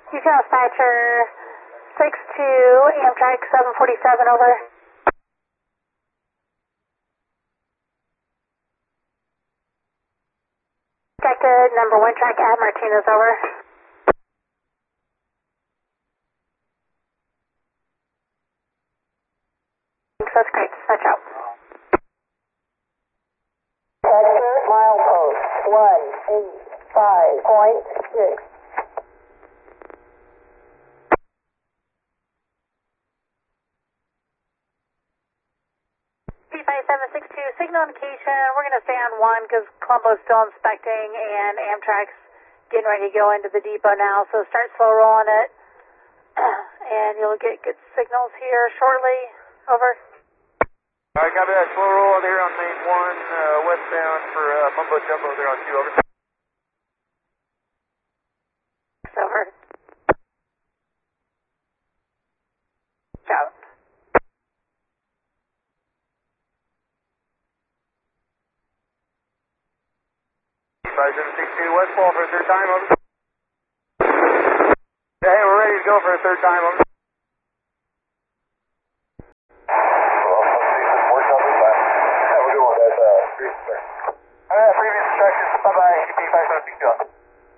Houston Dispatcher 62, Amtrak 747, over. Detected number 1 track at Martinez, over. That's great, dispatch out. Exit milepost 185.6. P5762, signal indication. We're going to stay on 1 because Columbo's still inspecting and Amtrak's getting ready to go into the depot now. So start slow rolling it and you'll get good signals here shortly. Over. All right, copy that. Slow roll out here on main 1, westbound for Mumbo Jumbo there on 2, over. Over. Out. 5762, West Pole for a third time, over. Hey, we're ready to go for a third time, over.